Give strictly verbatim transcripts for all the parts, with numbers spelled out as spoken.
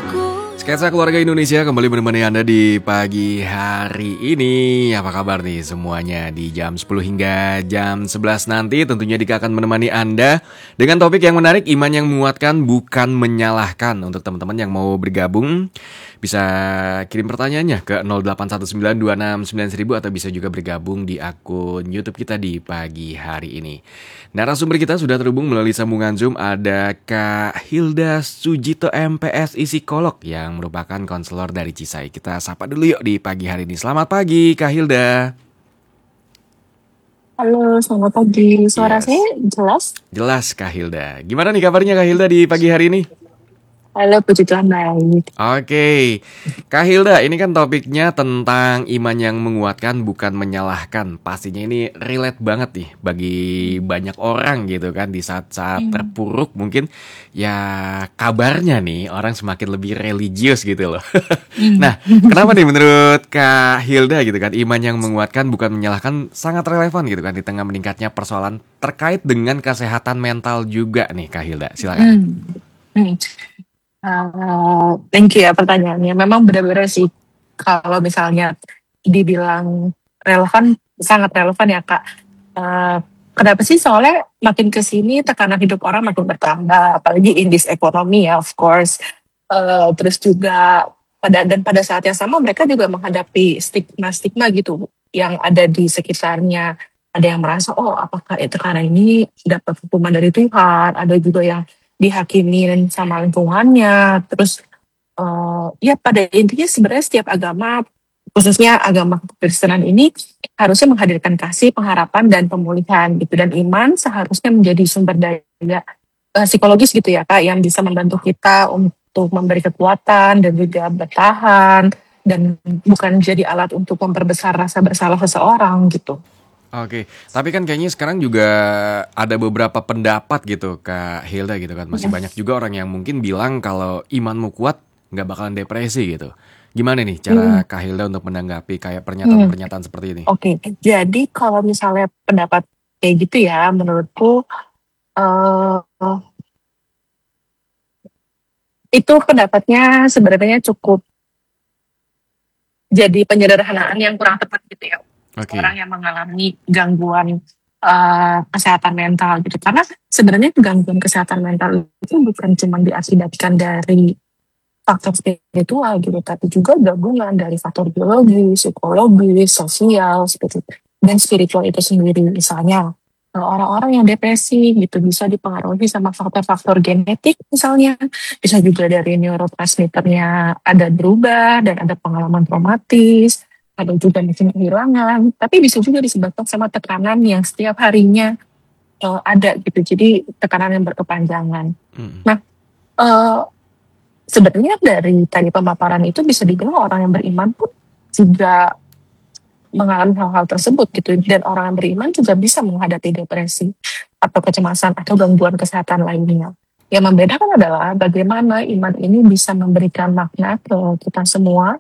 Sketsa Keluarga Indonesia kembali menemani Anda di pagi hari ini. Apa kabar nih semuanya di jam sepuluh hingga jam sebelas nanti. Tentunya Dika akan menemani Anda dengan topik yang menarik, iman yang menguatkan bukan menyalahkan. Untuk teman-teman yang mau bergabung bisa kirim pertanyaannya ke nol delapan satu sembilan dua enam sembilan seribu atau bisa juga bergabung di akun YouTube kita di pagi hari ini. Narasumber kita sudah terhubung melalui sambungan Zoom. Ada Kak Hilda Sujito M P S I psikolog yang merupakan konselor dari Cisai. Kita sapa dulu yuk di pagi hari ini. Selamat pagi Kak Hilda. Halo, selamat pagi. Suara Yes. saya jelas? Jelas Kak Hilda. Gimana nih kabarnya Kak Hilda di pagi hari ini? Halo, puji Tuhan baik. Oke, Kak Hilda, ini kan topiknya tentang iman yang menguatkan bukan menyalahkan. Pastinya ini relate banget nih bagi banyak orang gitu kan. Di saat-saat terpuruk mungkin ya kabarnya nih orang semakin lebih religius gitu loh. Nah, kenapa nih menurut Kak Hilda gitu kan, iman yang menguatkan bukan menyalahkan sangat relevan gitu kan di tengah meningkatnya persoalan terkait dengan kesehatan mental juga nih Kak Hilda. Silakan. Hmm. Hmm. Uh, thank you ya pertanyaannya. Memang benar-benar sih kalau misalnya dibilang relevan, sangat relevan ya Kak. Uh, kenapa sih? Soalnya makin kesini tekanan hidup orang makin bertambah, apalagi in this economy ya, of course. Uh, terus juga pada dan pada saat yang sama mereka juga menghadapi stigma-stigma gitu yang ada di sekitarnya. Ada yang merasa, oh apakah itu karena ini dapat hukuman dari Tuhan? Ada juga yang dihakimin sama lingkungannya. Terus uh, ya pada intinya sebenarnya setiap agama, khususnya agama Kristenan ini harusnya menghadirkan kasih, pengharapan dan pemulihan gitu. Dan iman seharusnya menjadi sumber daya uh, psikologis gitu ya Kak, yang bisa membantu kita untuk memberi kekuatan dan juga bertahan, dan bukan jadi alat untuk memperbesar rasa bersalah seseorang gitu. Oke, tapi kan kayaknya sekarang juga ada beberapa pendapat gitu Kak Hilda gitu kan. Masih banyak juga orang yang mungkin bilang kalau imanmu kuat nggak bakalan depresi gitu. Gimana nih cara Hmm. Kak Hilda untuk menanggapi kayak Hmm. pernyataan-pernyataan seperti ini? Oke, jadi kalau misalnya pendapat kayak gitu ya, menurutku eh itu pendapatnya sebenarnya cukup jadi penyederhanaan yang kurang tepat gitu ya. Oke. Orang yang mengalami gangguan eh, kesehatan mental gitu. Karena sebenarnya gangguan kesehatan mental itu bukan cuma diakibatkan dari faktor spiritual gitu, tapi juga gabungan dari faktor biologi, psikologi, sosial, seperti itu. Dan spiritual itu sendiri. Misalnya eh, orang-orang yang depresi gitu bisa dipengaruhi sama faktor-faktor genetik misalnya, bisa juga dari neurotransmitternya ada berubah dan ada pengalaman traumatis, ada juga mungkin kehilangan, tapi bisa juga disebabkan sama tekanan yang setiap harinya eh, ada gitu, jadi tekanan yang berkepanjangan. Mm. Nah, eh, sebenarnya dari tadi pemaparan itu bisa dibilang orang yang beriman pun juga mengalami hal-hal tersebut gitu, dan orang yang beriman juga bisa menghadapi depresi atau kecemasan atau gangguan kesehatan lainnya. Yang membedakan adalah bagaimana iman ini bisa memberikan makna ke kita semua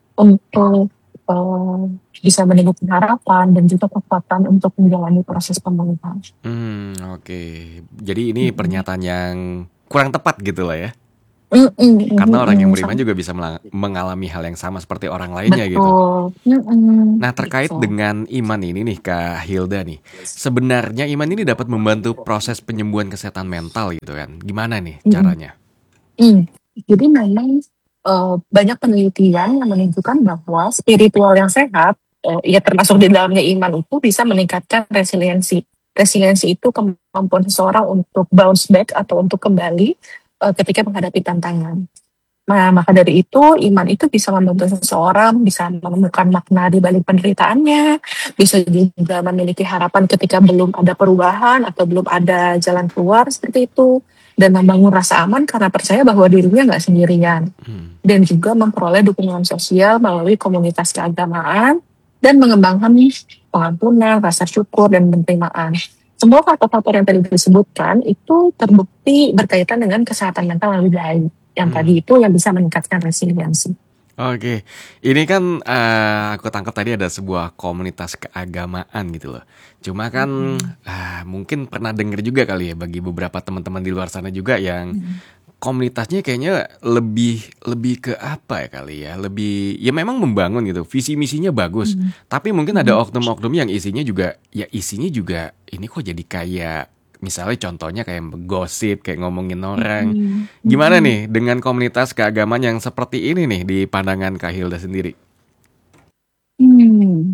untuk eh, bisa menemukan harapan dan juga kekuatan untuk menjalani proses pemulihan. Hmm, oke. Jadi ini Mm-mm. pernyataan yang kurang tepat gitu lah ya. Mm-mm, Karena orang yang mm-mm, beriman sama- juga bisa mela- mengalami hal yang sama seperti orang lainnya gitu. Betul. Mm-mm, Nah, terkait gitu. dengan iman ini nih Kak Hilda nih. Sebenarnya iman ini dapat membantu proses penyembuhan kesehatan mental gitu kan. Gimana nih Mm-mm. caranya? Mm. Jadi memang eh, banyak penelitian yang menunjukkan bahwa spiritual yang sehat, eh, ya termasuk di dalamnya iman itu bisa meningkatkan resiliensi. Resiliensi itu kemampuan seseorang untuk bounce back atau untuk kembali eh, ketika menghadapi tantangan. Nah, maka dari itu iman itu bisa membantu seseorang bisa menemukan makna di balik penderitaannya, bisa juga memiliki harapan ketika belum ada perubahan atau belum ada jalan keluar seperti itu, dan membangun rasa aman karena percaya bahwa dirinya nggak sendirian, Hmm. dan juga memperoleh dukungan sosial melalui komunitas keagamaan dan mengembangkan pengampunan, rasa syukur dan penerimaan. Semua faktor-faktor yang tadi disebutkan itu terbukti berkaitan dengan kesehatan mental yang lebih baik. Yang Hmm. tadi itu yang bisa meningkatkan resiliensi. Oke, ini kan eh, aku tangkap tadi ada sebuah komunitas keagamaan gitu loh. Cuma kan Mm-mm. ah, mungkin pernah denger juga kali ya bagi beberapa teman-teman di luar sana juga yang Mm-mm. komunitasnya kayaknya lebih lebih ke apa ya kali ya, lebih ya memang membangun gitu, visi misinya bagus, Mhm. tapi mungkin ada Mhm. oknum-oknum yang isinya juga ya isinya juga ini kok jadi kayak misalnya contohnya kayak gosip, kayak ngomongin orang. Mhm. Gimana Mhm. nih dengan komunitas keagamaan yang seperti ini nih di pandangan Kak Hilda sendiri? Hmm.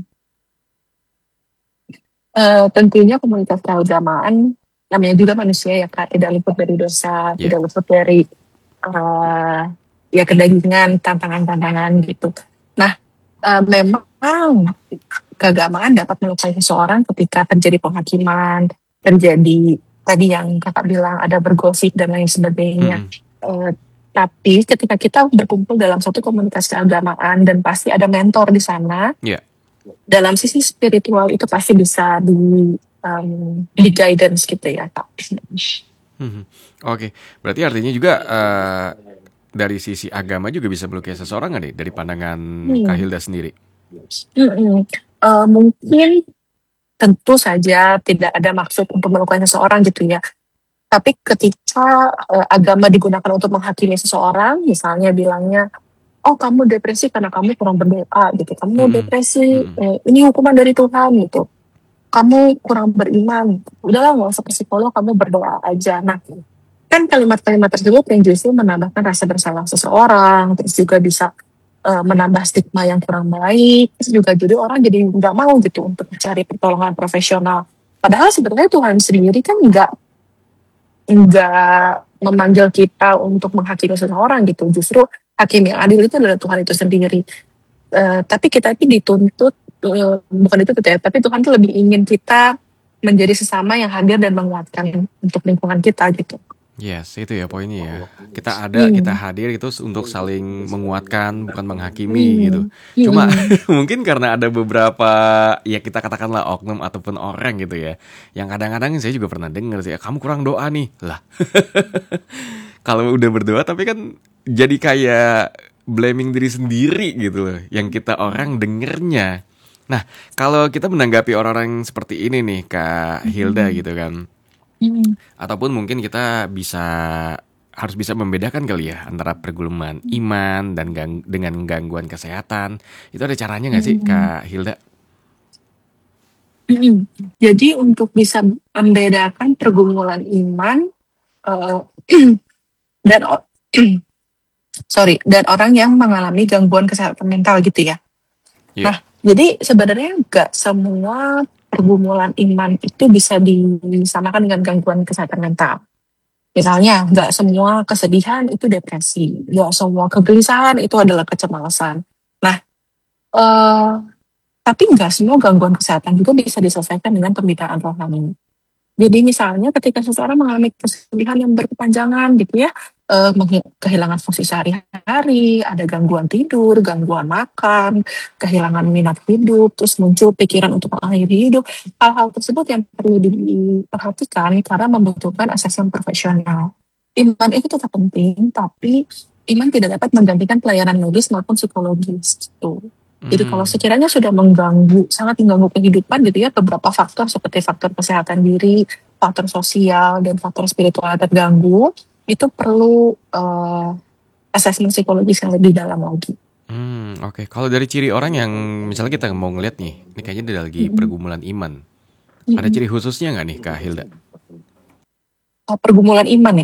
Eh, tentunya komunitas keagamaan namanya juga manusia ya Kak, tidak luput dari dosa, Ya. tidak luput dari eh ya kedagingan, tantangan-tantangan gitu. Nah, eh, memang keagamaan dapat melukai seseorang ketika terjadi penghakiman, terjadi tadi yang kakak bilang ada bergosip dan lain sebagainya. Mm-mm. Eh, tapi ketika kita berkumpul dalam satu komunitas keagamaan dan pasti ada mentor di sana, Ya. dalam sisi spiritual itu pasti bisa di um, di guidance gitu ya Kak. Mhm. Oke, berarti artinya juga eh, dari sisi agama juga bisa melukai seseorang nggak nih dari pandangan Kak Hmm. Hilda sendiri? Mm-mm. Eh, mungkin tentu saja tidak ada maksud untuk melukai seseorang gitu ya. Tapi ketika eh, agama digunakan untuk menghakimi seseorang, misalnya bilangnya, oh kamu depresi karena kamu kurang berdoa gitu. Kamu Mm-mm. depresi, Mm-mm. eh, ini hukuman dari Tuhan gitu. Kamu kurang beriman. Udahlah nggak usah ke psikolog, kamu berdoa aja. Nah, kan kalimat-kalimat tersebut yang justru menambahkan rasa bersalah seseorang, terus juga bisa eh, menambah stigma yang kurang baik, terus juga jadi orang jadi nggak mau gitu untuk mencari pertolongan profesional. Padahal sebenarnya Tuhan sendiri kan nggak nggak memanggil kita untuk menghakimi seseorang gitu. Justru hakim yang adil itu adalah Tuhan itu sendiri. Eh, tapi kita itu dituntut, eh, bukan itu ya, tapi Tuhan tuh lebih ingin kita menjadi sesama yang hadir dan menguatkan untuk lingkungan kita gitu. Yes, itu ya poinnya ya. Kita ada, kita Hmm. hadir itu untuk saling menguatkan, bukan menghakimi gitu. Hmm. Cuma Hmm. mungkin karena ada beberapa ya kita katakanlah oknum ataupun orang gitu ya, yang kadang-kadang saya juga pernah dengar sih, kamu kurang doa nih. Lah, kalau udah berdoa tapi kan jadi kayak blaming diri sendiri gitu loh, yang kita orang dengernya. Nah, kalau kita menanggapi orang-orang seperti ini nih, Kak Hilda Hmm. gitu kan. Hmm. Ataupun mungkin kita bisa harus bisa membedakan kali ya antara pergumulan iman dan gang- dengan gangguan kesehatan. Itu ada caranya nggak sih, Hmm. Kak Hilda? Hmm. Jadi untuk bisa membedakan pergumulan iman eh, dan o- sorry dan orang yang mengalami gangguan kesehatan mental gitu ya. Iya. Nah, jadi sebenarnya nggak semua pergumulan iman itu bisa disamakan dengan gangguan kesehatan mental. Misalnya, nggak semua kesedihan itu depresi, nggak semua kegelisahan itu adalah kecemasan. Nah, eh, tapi nggak semua gangguan kesehatan juga bisa diselesaikan dengan pembicaraan rohani. Jadi misalnya ketika seseorang mengalami kesedihan yang berkepanjangan gitu ya, eh, menghi- kehilangan fungsi sehari-hari, ada gangguan tidur, gangguan makan, kehilangan minat hidup, terus muncul pikiran untuk mengakhiri hidup. Hal-hal tersebut yang perlu diperhatikan karena membutuhkan asesmen profesional. Iman itu tetap penting, tapi iman tidak dapat menggantikan pelayanan medis maupun psikologis gitu. Jadi kalau Hmm. sekiranya sudah mengganggu, sangat mengganggu kehidupan gitu ya, beberapa faktor seperti faktor kesehatan diri, faktor sosial, dan faktor spiritual terganggu, itu perlu eh, asesmen psikologis yang lebih dalam lagi. Hmm, oke. Kalau dari ciri orang yang misalnya kita mau ngeliat nih, ini kayaknya dia lagi Mm-mm. pergumulan iman. Ada Mm-mm. ciri khususnya nggak nih, Kak Hilda? Oh, pergumulan iman ya.